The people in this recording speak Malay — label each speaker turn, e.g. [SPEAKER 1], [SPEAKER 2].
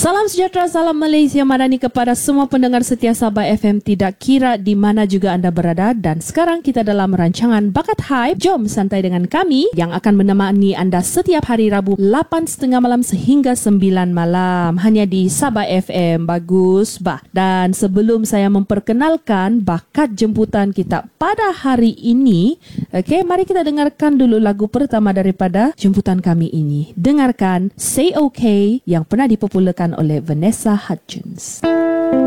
[SPEAKER 1] Salam sejahtera, salam Malaysia Madani kepada semua pendengar setia Sabah FM tidak kira di mana juga anda berada. Dan sekarang kita dalam rancangan Bakat Hype. Jom santai dengan kami yang akan menemani anda setiap hari Rabu 8.30 malam sehingga 9 malam. Hanya di Sabah FM. Bagus, bah. Dan sebelum saya memperkenalkan bakat jemputan kita pada hari ini, mari kita dengarkan dulu lagu pertama daripada jemputan kami ini. Dengarkan Say OK yang pernah dipopularkan oleh Vanessa Hudgens.